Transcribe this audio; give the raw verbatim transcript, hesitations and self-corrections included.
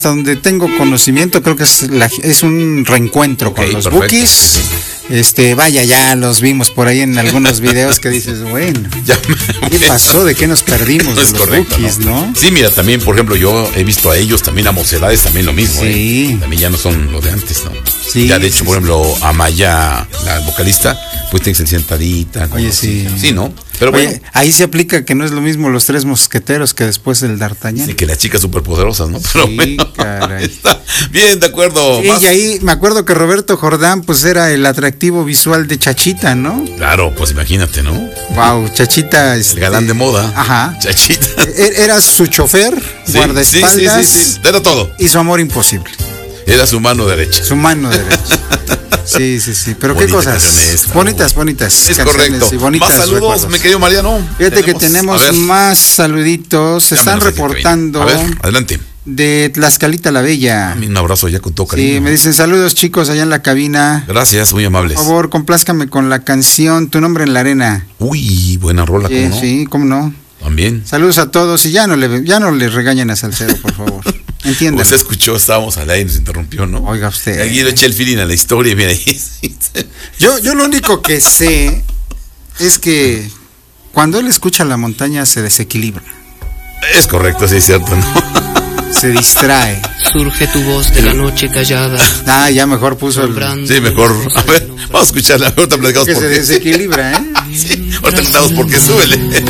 hasta donde tengo conocimiento, creo que es, la, es un reencuentro okay, con los perfecto, Bukis. Sí. Este, vaya, ya los vimos por ahí en algunos videos que dices, bueno, ya, ¿qué pasó? ¿De qué nos perdimos? No es de los correcto, Bukis, ¿no? ¿no? Sí, mira, también, por ejemplo, yo he visto a ellos, también a Mocedades, también lo mismo, sí. ¿eh? También ya no son los de antes, ¿no? Sí. Ya, de hecho, sí, por ejemplo, Amaya, la vocalista, pues tiene que ser sentadita. Oye, sí. Sí, ¿no? Pero bueno. Oye, ahí se aplica que no es lo mismo los tres mosqueteros que después el D'Artagnan. Sí, que las chicas superpoderosas, ¿no? Pero sí, bueno, caray. Está bien, de acuerdo. Sí, y ahí me acuerdo que Roberto Jordán, pues era el atractivo visual de Chachita, ¿no? Claro, pues imagínate, ¿no? Wow, Chachita. El este, galán de moda. Ajá. Chachita. Era su chofer, sí, guardaespaldas. Sí, sí, sí, sí, era todo. Y su amor imposible. Era su mano derecha. Su mano derecha. Sí, sí, sí. Pero bonita qué cosas. Esta, bonitas, bonitas. Es correcto. Y bonitas más saludos, recuerdos. Mi querido Mariano. Fíjate tenemos, que tenemos más saluditos. Se están reportando. A ver, adelante. De Tlaxcalita la Bella. Un abrazo ya con todo cariño. Sí, me dicen saludos chicos allá en la cabina. Gracias, muy amables. Por favor, complázcame con la canción Tu nombre en la arena. Uy, buena rola, sí, ¿cómo no? Sí, cómo no. También. Saludos a todos y ya no le ya no le regañen a Salcedo, por favor. Entiendan. Usted escuchó, estábamos al aire y nos interrumpió, ¿no? Oiga usted. Y aquí le eché el feeling a la historia y mira ahí. yo, yo lo único que sé es que cuando él escucha la montaña se desequilibra. Es correcto, sí es cierto, ¿no? Se distrae. Surge tu voz de la noche callada. Ah, ya mejor puso el... Sí, mejor. A ver, vamos a escucharla. Ahorita platicamos que por se qué. desequilibra, ¿eh? Sí, ahorita platicamos por qué, súbele.